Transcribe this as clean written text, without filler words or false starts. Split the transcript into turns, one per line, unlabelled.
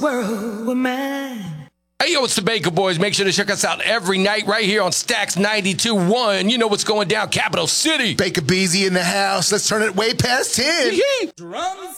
world were mine.
Hey, yo, it's the Baker Boys. Make sure to check us out every night right here on Stacks 92.1. You know what's going down, Capital City.
Baker Beezy in the house. Let's turn it way past 10.
Drums